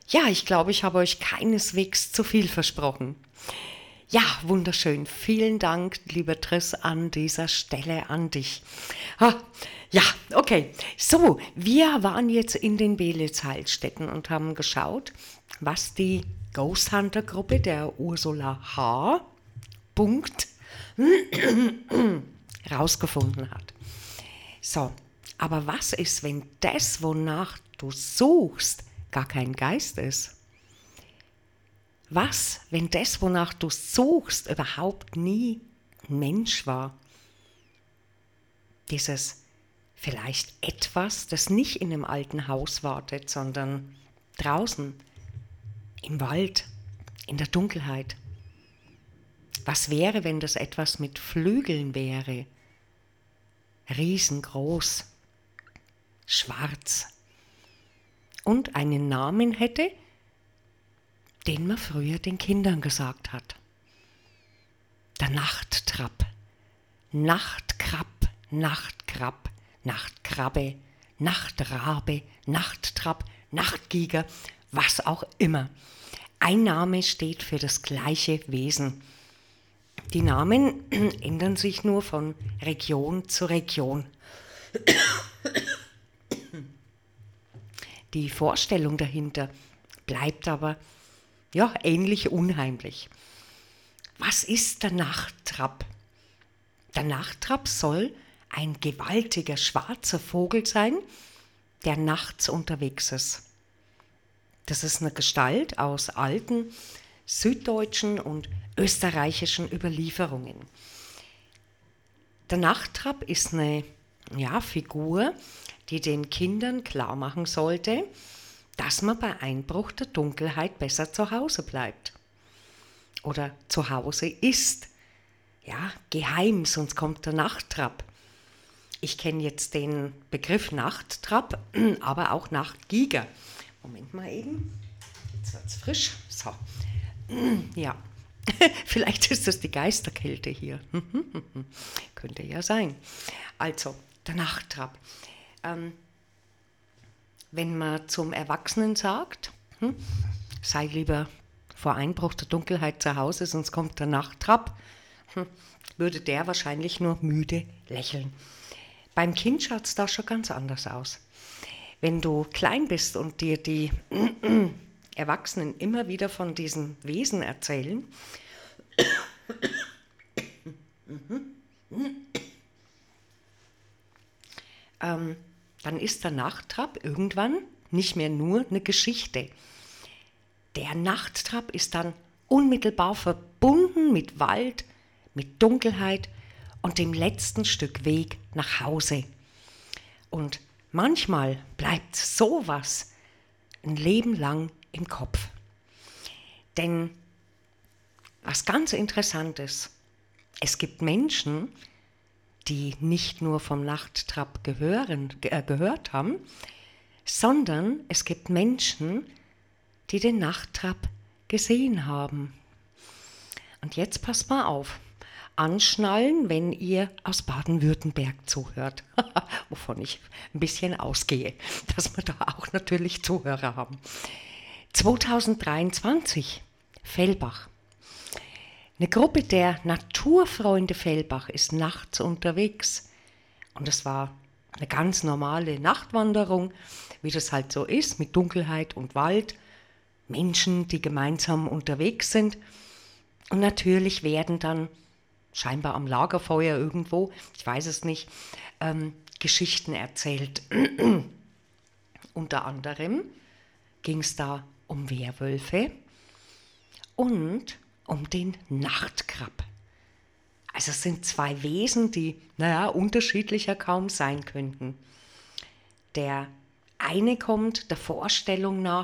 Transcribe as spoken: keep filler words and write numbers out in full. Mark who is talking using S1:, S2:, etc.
S1: Ja, ich glaube, ich habe euch keineswegs zu viel versprochen. Ja, wunderschön. Vielen Dank, lieber Triss, an dieser Stelle an dich. Ah, ja, okay. So, wir waren jetzt in den Beelitz-Heilstätten und haben geschaut, was die Ghost Hunter Gruppe der Ursula H. Punkt rausgefunden hat. So, aber was ist, wenn das, wonach du suchst, gar kein Geist ist? Was, wenn das, wonach du suchst, überhaupt nie ein Mensch war? Dieses vielleicht etwas, das nicht in einem alten Haus wartet, sondern draußen, im Wald, in der Dunkelheit. Was wäre, wenn das etwas mit Flügeln wäre? Riesengroß, schwarz und einen Namen hätte, den man früher den Kindern gesagt hat. Der Nachttrapp, Nachtkrab, Nachtkrab, Nachtkrabbe, Nachtrabe, Nachttrapp, Nachtgiger, was auch immer. Ein Name steht für das gleiche Wesen. Die Namen ändern sich nur von Region zu Region. Die Vorstellung dahinter bleibt aber ja, ähnlich unheimlich. Was ist der Nachttrapp? Der Nachttrapp soll ein gewaltiger schwarzer Vogel sein, der nachts unterwegs ist. Das ist eine Gestalt aus alten süddeutschen und österreichischen Überlieferungen. Der Nachttrapp ist eine ja, Figur, die den Kindern klar machen sollte, dass man bei Einbruch der Dunkelheit besser zu Hause bleibt. Oder zu Hause ist. Ja, geheim, sonst kommt der Nachttrapp. Ich kenne jetzt den Begriff Nachttrapp, aber auch Nachtgiger. Moment mal eben. Jetzt wird es frisch. So. Ja, vielleicht ist das die Geisterkälte hier. Könnte ja sein. Also, der Nachttrapp. Ähm, Wenn man zum Erwachsenen sagt, hm, sei lieber vor Einbruch der Dunkelheit zu Hause, sonst kommt der Nachttrapp, hm, würde der wahrscheinlich nur müde lächeln. Beim Kind schaut es da schon ganz anders aus. Wenn du klein bist und dir die Erwachsenen immer wieder von diesen Wesen erzählen, ähm, dann ist der Nachttrapp irgendwann nicht mehr nur eine Geschichte. Der Nachttrapp ist dann unmittelbar verbunden mit Wald, mit Dunkelheit und dem letzten Stück Weg nach Hause. Und manchmal bleibt sowas ein Leben lang im Kopf. Denn was ganz interessant ist, es gibt Menschen, die nicht nur vom Nachttrapp gehören, äh, gehört haben, sondern es gibt Menschen, die den Nachttrapp gesehen haben. Und jetzt passt mal auf. Anschnallen, wenn ihr aus Baden-Württemberg zuhört, wovon ich ein bisschen ausgehe, dass wir da auch natürlich Zuhörer haben. zweitausenddreiundzwanzig, Fellbach. Eine Gruppe der Naturfreunde Fellbach ist nachts unterwegs. Und es war eine ganz normale Nachtwanderung, wie das halt so ist, mit Dunkelheit und Wald. Menschen, die gemeinsam unterwegs sind. Und natürlich werden dann scheinbar am Lagerfeuer irgendwo, ich weiß es nicht, ähm, Geschichten erzählt. Unter anderem ging es da um Werwölfe und um den Nachtkrab. Also es sind zwei Wesen, die, naja, unterschiedlicher kaum sein könnten. Der eine kommt der Vorstellung nach